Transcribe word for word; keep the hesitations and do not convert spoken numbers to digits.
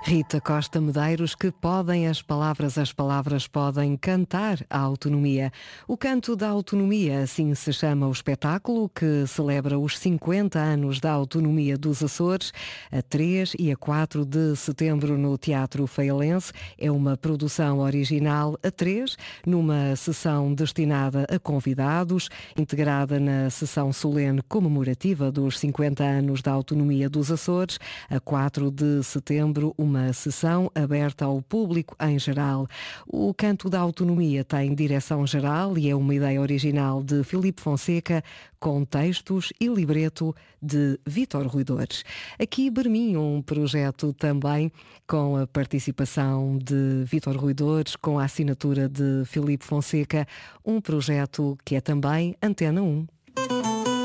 Rita Costa Medeiros, que podem as palavras, as palavras podem cantar a autonomia. O Canto da Autonomia, assim se chama o espetáculo, que celebra os cinquenta anos da autonomia dos Açores, a três e a quatro de setembro no Teatro Feialense. É uma produção original a três, numa sessão destinada a convidados, integrada na sessão solene comemorativa dos cinquenta anos da autonomia dos Açores, a quatro de setembro, uma uma sessão aberta ao público em geral. O Canto da Autonomia tem direção-geral e é uma ideia original de Filipe Fonseca, com textos e libreto de Vítor Ruidores. Aqui Bermin, um projeto também com a participação de Vítor Ruidores, com a assinatura de Filipe Fonseca, um projeto que é também Antena um.